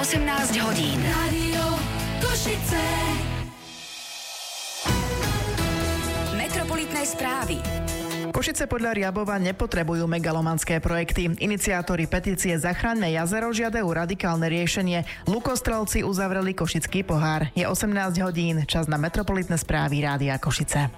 18 hodín. Rádio Košice. Metropolitné správy. Košice podľa Riabova nepotrebujú megalomanské projekty. Iniciátori petície Zachráňme jazero žiadajú radikálne riešenie. Lukostrelci uzavreli Košický pohár. Je 18 hodín, čas na Metropolitné správy Rádia Košice.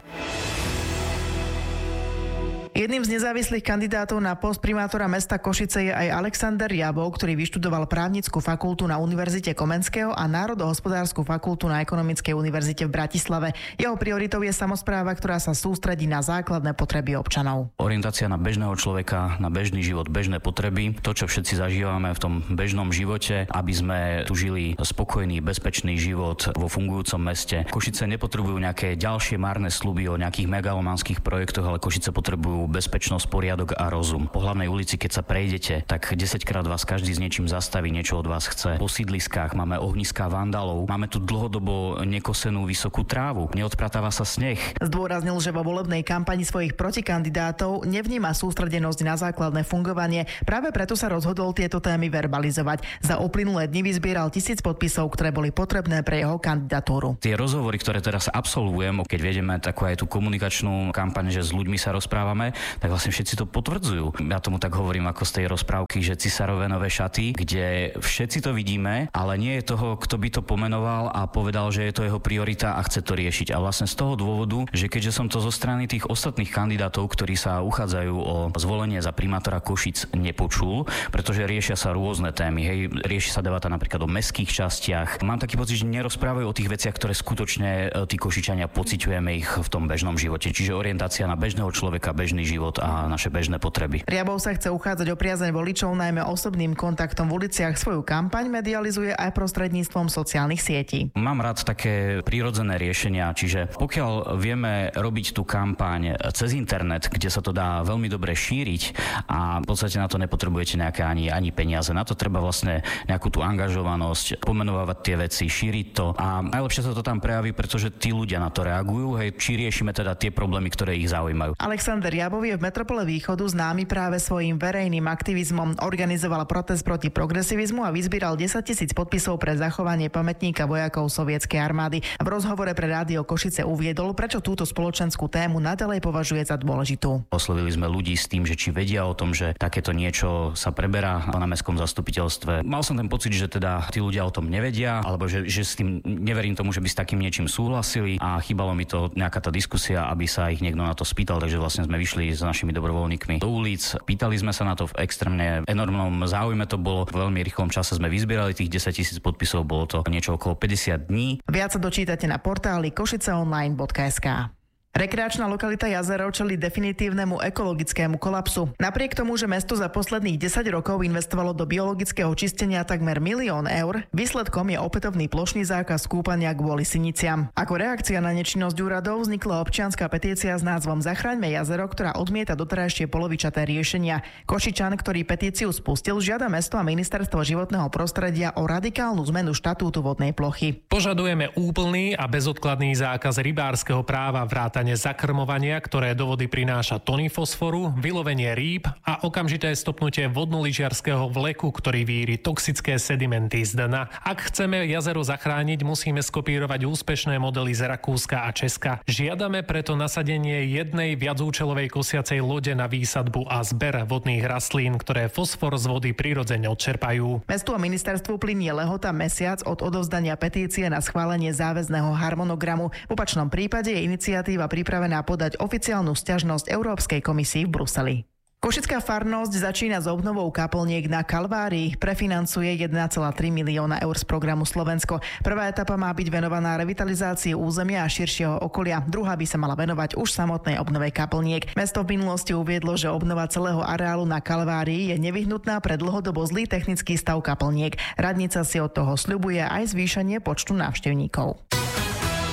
Jedným z nezávislých kandidátov na post primátora mesta Košice je aj Alexander Riabov, ktorý vyštudoval právnickú fakultu na Univerzite Komenského a národohospodársku fakultu na Ekonomickej univerzite v Bratislave. Jeho prioritou je samospráva, ktorá sa sústredí na základné potreby občanov. Orientácia na bežného človeka, na bežný život, bežné potreby, to, čo všetci zažívame v tom bežnom živote, aby sme tu žili spokojný, bezpečný život vo fungujúcom meste. Košice nepotrebujú nejaké ďalšie márne sľuby o nejakých megalomanských projektoch, ale Košice potrebujú bezpečnosť, poriadok a rozum. Po hlavnej ulici, keď sa prejdete, tak 10-krát vás každý s niečím zastaví, niečo od vás chce. Po sídliskách máme ohniská vandalov, máme tu dlhodobo nekosenú vysokú trávu, neodpratáva sa sneh. Zdôraznil, že vo volebnej kampani svojich protikandidátov nevníma sústredenosť na základné fungovanie. Práve preto sa rozhodol tieto témy verbalizovať. Za uplynulé dni vyzbieral 1000 podpisov, ktoré boli potrebné pre jeho kandidatúru. Tie rozhovory, ktoré teraz absolvujem, keď vedeme takú aj tú komunikačnú kampaň, že s ľuďmi sa rozprávame, tak vlastne všetci to potvrdzujú. Ja tomu tak hovorím ako z tej rozprávky, že Cisárove nové šaty, kde všetci to vidíme, ale nie je toho, kto by to pomenoval a povedal, že je to jeho priorita a chce to riešiť. A vlastne z toho dôvodu, že keďže som to zo strany tých ostatných kandidátov, ktorí sa uchádzajú o zvolenie za primátora Košic, nepočul, pretože riešia sa rôzne témy. Hej, rieši sa debata napríklad o mestských častiach. Mám taký pocit, že nerozprávajú o tých veciach, ktoré skutočne tí Košičania pociťujeme ich v tom bežnom živote. Čiže orientácia na bežného človeka, bežný život a naše bežné potreby. Riabov sa chce uchádzať o priazeň voličov najmä osobným kontaktom v uliciach. Svoju kampaň medializuje aj prostredníctvom sociálnych sietí. Mám rád také prirodzené riešenia, čiže pokiaľ vieme robiť tú kampaň cez internet, kde sa to dá veľmi dobre šíriť a v podstate na to nepotrebujete nejaké ani peniaze. Na to treba vlastne nejakú tú angažovanosť, pomenovať tie veci, šíriť to a najlepšie sa to tam prejaví, pretože tí ľudia na to reagujú, hej, či riešime teda tie problémy, ktoré ich zaujímajú. Alexander Riabov je v metropole Východu známy práve svojím verejným aktivizmom. Organizoval protest proti progresivizmu a vyzbieral 10 000 podpisov pre zachovanie pamätníka vojakov sovietskej armády. V rozhovore pre Rádio Košice uviedol, prečo túto spoločenskú tému naďalej považuje za dôležitú. Oslovili sme ľudí s tým, že či vedia o tom, že takéto niečo sa preberá na mestskom zastupiteľstve. Mal som ten pocit, že teda tí ľudia o tom nevedia, alebo že s tým neverím tomu, že by s takým niečím súhlasili a chýbalo mi to nejaká tá diskusia, aby sa ich niekto na to spýtal, takže vlastne sme vyšli s našimi dobrovoľníkmi do ulic. Pýtali sme sa na to v extrémne enormnom záujme, to bolo v veľmi rýchlom čase, sme vyzbierali tých 10 000 podpisov, bolo to niečo okolo 50 dní. Viac sa dočítate na portáli košiceonline.sk. Rekreačná lokalita Jazero čelí definitívnemu ekologickému kolapsu. Napriek tomu, že mesto za posledných 10 rokov investovalo do biologického čistenia takmer 1 000 000 eur, výsledkom je opätovný plošný zákaz kúpania kvôli siniciam. Ako reakcia na nečinnosť úradov vznikla občianska petícia s názvom Zachráňme jazero, ktorá odmieta doterajšie polovičaté riešenia. Košičan, ktorý petíciu spustil, žiada mesto a ministerstvo životného prostredia o radikálnu zmenu štatútu vodnej plochy. Požadujeme úplný a bezodkladný zákaz rybárskeho práva, vrátane zakrmovania, ktoré do vody prináša tony fosforu, vylovenie rýb a okamžité stopnutie vodno-lyžiarskeho vleku, ktorý víri toxické sedimenty z dna. Ak chceme jazero zachrániť, musíme skopírovať úspešné modely z Rakúska a Česka. Žiadame preto nasadenie jednej viacúčelovej kosiacej lode na výsadbu a zber vodných rastlín, ktoré fosfor z vody prirodzene odčerpajú. Mestu a ministerstvu plynie lehota mesiac od odovzdania petície na schválenie záväzného harmonogramu. V opačnom prípade je iniciatíva pripravená podať oficiálnu sťažnosť Európskej komisii v Bruseli. Košická farnosť začína s obnovou kaplniek na Kalvárii. Prefinancuje 1,3 milióna eur z programu Slovensko. Prvá etapa má byť venovaná revitalizácii územia a širšieho okolia. Druhá by sa mala venovať už samotnej obnove kaplniek. Mesto v minulosti uviedlo, že obnova celého areálu na Kalvárii je nevyhnutná pre dlhodobo zlý technický stav kaplniek. Radnica si od toho sľubuje aj zvýšenie počtu návštevníkov.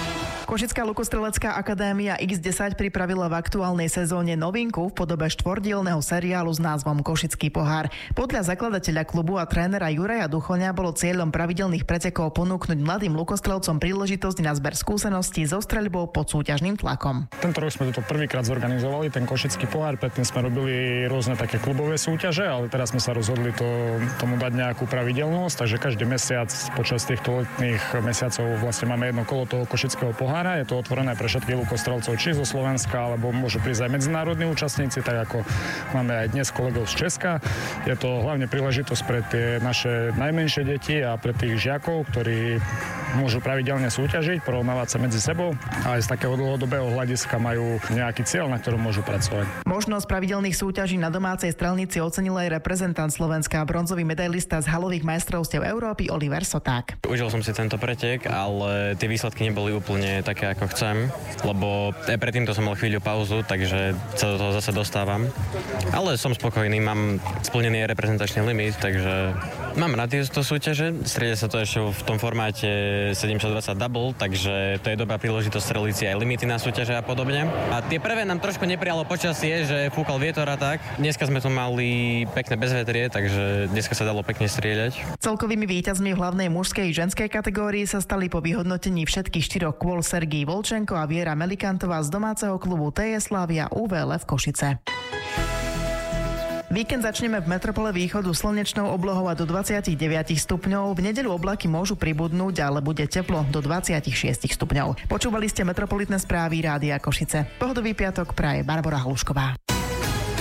Košická lukostrelecká akadémia X10 pripravila v aktuálnej sezóne novinku v podobe štvordielneho seriálu s názvom Košický pohár. Podľa zakladateľa klubu a trénera Juraja Duchoňa bolo cieľom pravidelných pretekov ponúknuť mladým lukostrelcom príležitosť na zber skúseností so streľbou pod súťažným tlakom. Tento rok sme to prvýkrát zorganizovali, ten Košický pohár, predtým sme robili rôzne také klubové súťaže, ale teraz sme sa rozhodli tomu dať nejakú pravidelnosť, takže každý mesiac počas týchto letných mesiacov vlastne máme jedno kolo toho Košického pohára. Je to otvorené pre všetkých lukostrelcov, či zo Slovenska, alebo môžu prísť aj medzinárodní účastníci, tak ako máme aj dnes kolegov z Česka. Je to hlavne príležitosť pre tie naše najmenšie deti a pre tých žiakov, ktorí môžu pravidelne súťažiť, porovnávať sa medzi sebou a aj z takého dlhodobého hľadiska majú nejaký cieľ, na ktorom môžu pracovať. Možnosť pravidelných súťaží na domácej strelnici ocenil aj reprezentant Slovenska, bronzový medailista z halových majstrovstiev Európy Oliver Soták. Užil som si tento pretek, ale tie výsledky neboli úplne také, ako chcem, lebo predtým to som mal chvíľu pauzu, takže sa do toho zase dostávam. Ale som spokojný, mám splnený reprezentačný limit, takže mám rád tieto súťaže. Stredia sa to ešte v tom formáte 720 double, takže to je dobrá príležitosť streliť si aj limity na súťaže a podobne. A tie prvé nám trošku neprijalo počasie, že fúkal vietor a tak. Dneska sme tu mali pekné bezvetrie, takže dneska sa dalo pekne strieľať. Celkovými víťazmi v hlavnej mužskej i ženskej kategórii sa stali po vyhodnotení všetkých 4 kôl Sergej Volčenko a Viera Melikantová z domáceho klubu TS Slavia UVLF Košice. Víkend začneme v metropole východu slnečnou oblohou a do 29 stupňov. V nedeľu oblaky môžu pribudnúť, ale bude teplo do 26 stupňov. Počúvali ste metropolitné správy Rádia Košice. Pohodový piatok praje Barbora Hlušková.